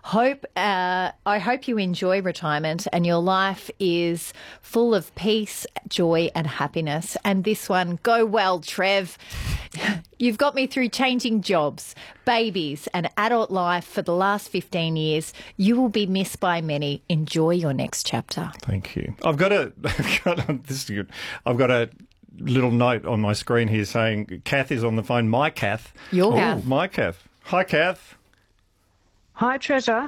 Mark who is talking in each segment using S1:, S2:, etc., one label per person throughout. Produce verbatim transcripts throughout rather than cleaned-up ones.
S1: Hope uh, I hope you enjoy retirement and your life is full of peace, joy and happiness. And this one, go well, Trev. You've got me through changing jobs, babies and adult life for the last fifteen years. You will be missed by many. Enjoy your next chapter.
S2: Thank you. I've got a, I've got a this is good. I've got a little note on my screen here saying Kath is on the phone. My Kath.
S1: Your
S2: oh,
S1: Kath.
S2: My Kath. Hi, Kath.
S3: Hi, Treasure.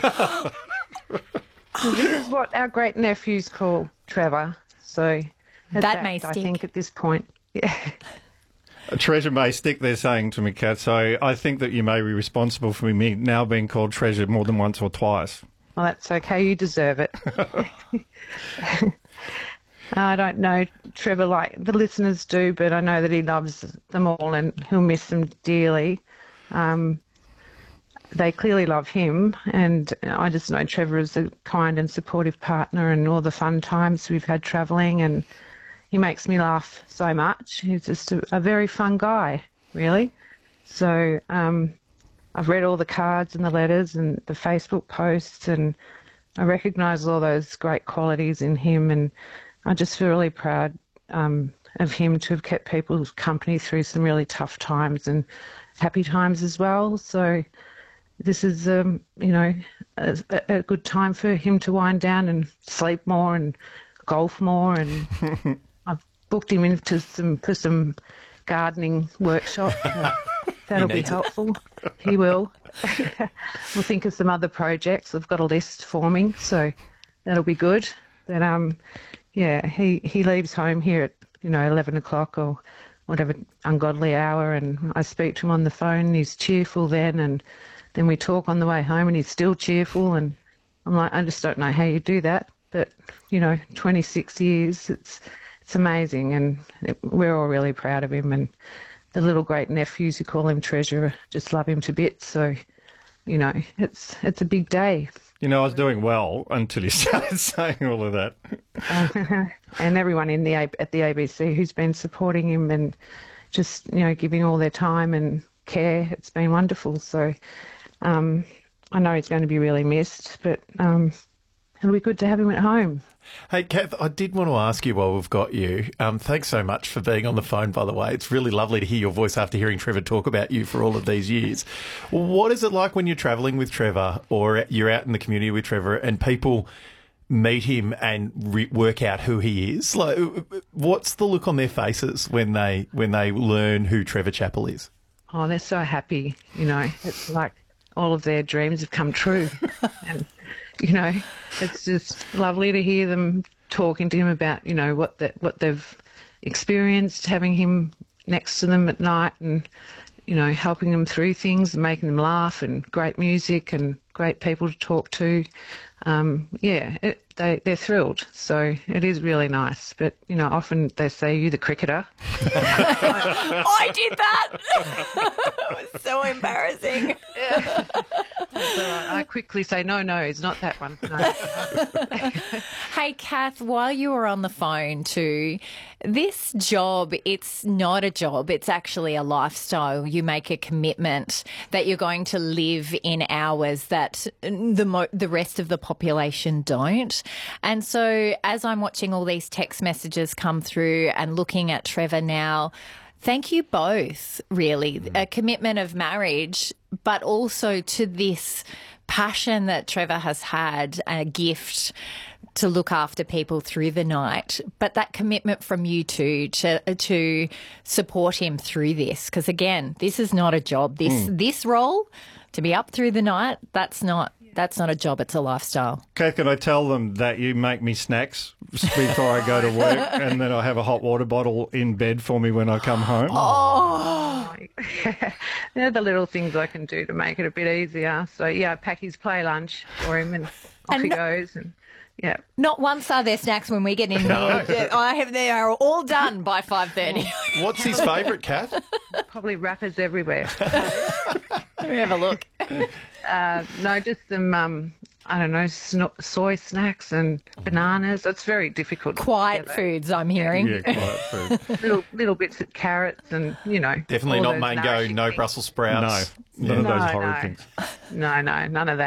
S3: This is what our great nephews call Trevor. So
S1: That
S3: that's
S1: may
S3: apt, I
S1: stick.
S3: think at this point. Yeah.
S2: A treasure may stick, they're saying to me, Kath. So I think that you may be responsible for me now being called Treasure more than once or twice.
S3: Well, that's okay. You deserve it. I don't know Trevor like the listeners do, but I know that he loves them all and he'll miss them dearly. Um, they clearly love him, and I just know Trevor is a kind and supportive partner, and all the fun times we've had travelling, and he makes me laugh so much. He's just a, a very fun guy, really. So um, I've read all the cards and the letters and the Facebook posts, and I recognise all those great qualities in him, and I just feel really proud um, of him to have kept people company through some really tough times and happy times as well. So this is, um, you know, a, a good time for him to wind down and sleep more and golf more. And I've booked him into some for some gardening workshop. Uh, that'll be helpful. He will. We'll think of some other projects. I've got a list forming, so that'll be good. But um, yeah, he he leaves home here at you know eleven o'clock or whatever ungodly hour, and I speak to him on the phone. And he's cheerful then, and then we talk on the way home, and he's still cheerful. And I'm like, I just don't know how you do that. But you know, twenty-six years, it's it's amazing, and it, we're all really proud of him. And the little great nephews who call him Treasure just love him to bits. So, you know, it's it's a big day.
S2: You know, I was doing well until you started saying all of that.
S3: Uh, and everyone in the A- at the A B C who's been supporting him and just, you know, giving all their time and care. It's been wonderful. So um, I know he's going to be really missed, but um, it'll be good to have him at home.
S4: Hey, Kath, I did want to ask you while we've got you. Um, thanks so much for being on the phone, by the way. It's really lovely to hear your voice after hearing Trevor talk about you for all of these years. What is it like when you're travelling with Trevor or you're out in the community with Trevor and people meet him and re- work out who he is? Like, what's the look on their faces when they when they learn who Trevor Chappell is?
S3: Oh, they're so happy, you know. It's like all of their dreams have come true. And, you know, it's just lovely to hear them talking to him about, you know, what the, what they've experienced, having him next to them at night and, you know, helping them through things and making them laugh, and great music and great people to talk to. Um, yeah, it, they, they're thrilled. So it is really nice. But, you know, often they say, you the cricketer.
S1: I did that. It was so embarrassing.
S3: Yeah. So I, I quickly say, no, no, it's not that one. No.
S1: Hey, Kath, while you were on the phone too, this job, it's not a job. It's actually a lifestyle. You make a commitment that you're going to live in hours that the mo- the rest of the population don't. And so as I'm watching all these text messages come through and looking at Trevor now, thank you both, really. A commitment of marriage, but also to this passion that Trevor has had, a gift to look after people through the night, but that commitment from you two to to support him through this. Because again, this is not a job. This mm. this role, to be up through the night, that's not that's not a job. It's a lifestyle.
S2: Kath, can I tell them that you make me snacks before I go to work, and then I have a hot water bottle in bed for me when I come home?
S1: Oh,
S3: they're the little things I can do to make it a bit easier. So yeah, I pack his play lunch for him, and off
S1: And
S3: he
S1: no-
S3: goes. And yeah,
S1: not once are there snacks when we get in there. I have. They are all done by five thirty.
S4: What's his favourite, Kath?
S3: probably wrappers everywhere.
S1: Let me have a look.
S3: Uh, no, just some, um, I don't know, sno- soy snacks and bananas. It's very difficult. to
S1: Quiet
S3: get
S1: foods, I'm hearing.
S2: Yeah, quiet food.
S3: that. Little little bits of carrots and, you know.
S4: Definitely
S3: all
S4: not
S3: those
S4: mango,
S3: nourishing
S4: no
S3: things.
S4: Brussels sprouts.
S2: No, none of
S3: No,
S2: those horrid
S3: no.
S2: things.
S3: No, no, none of that.